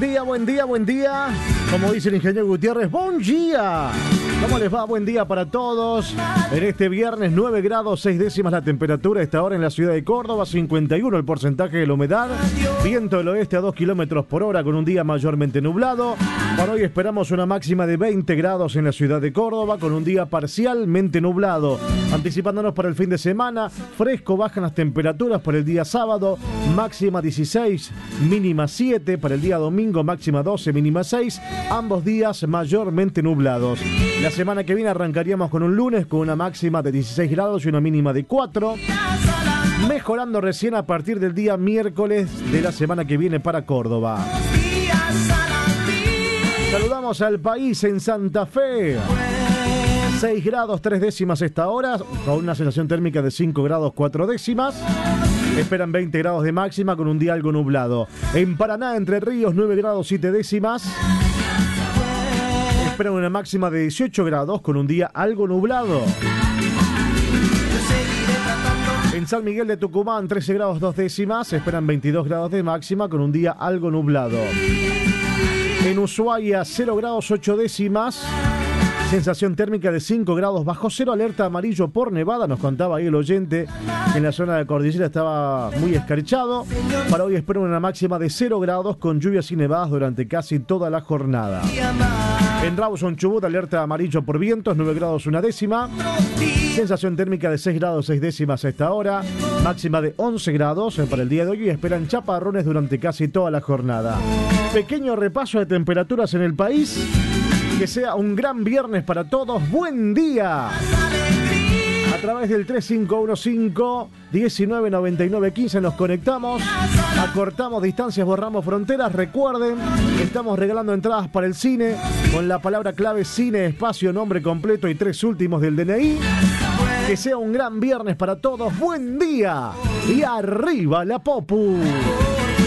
día, buen día, buen día. Como dice el ingeniero Gutiérrez, ¡bon día! ¿Cómo les va? Buen día para todos. En este viernes, 9 grados 6 décimas la temperatura. Esta hora en la ciudad de Córdoba, 51 el porcentaje de la humedad. Viento del oeste a 2 kilómetros por hora con un día mayormente nublado. Para hoy esperamos una máxima de 20 grados en la ciudad de Córdoba con un día parcialmente nublado. Anticipándonos para el fin de semana, fresco, bajan las temperaturas para el día sábado, máxima 16, mínima 7. Para el día domingo, máxima 12, mínima 6. Ambos días mayormente nublados. La semana que viene arrancaríamos con un lunes con una máxima de 16 grados y una mínima de 4. Mejorando recién a partir del día miércoles de la semana que viene para Córdoba. Saludamos al país en Santa Fe. 6 grados 3 décimas esta hora, con una sensación térmica de 5 grados 4 décimas. Esperan 20 grados de máxima con un día algo nublado. En Paraná, Entre Ríos, 9 grados 7 décimas. Esperan una máxima de 18 grados con un día algo nublado. En San Miguel de Tucumán, 13 grados 2 décimas. Esperan 22 grados de máxima con un día algo nublado. En Ushuaia, 0 grados 8 décimas. Sensación térmica de 5 grados bajo cero, alerta amarillo por nevada, nos contaba ahí el oyente. En la zona de Cordillera estaba muy escarchado. Para hoy esperan una máxima de 0 grados con lluvias y nevadas durante casi toda la jornada. En Rawson, Chubut, alerta amarillo por vientos, 9 grados 1 décima. Sensación térmica de 6 grados 6 décimas a esta hora. Máxima de 11 grados para el día de hoy y esperan chaparrones durante casi toda la jornada. Pequeño repaso de temperaturas en el país. Que sea un gran viernes para todos. ¡Buen día! A través del 3515-199915 nos conectamos. Acortamos distancias, borramos fronteras. Recuerden, estamos regalando entradas para el cine con la palabra clave cine, espacio, nombre completo y 3 últimos del DNI. Que sea un gran viernes para todos. ¡Buen día! Y arriba la Popu.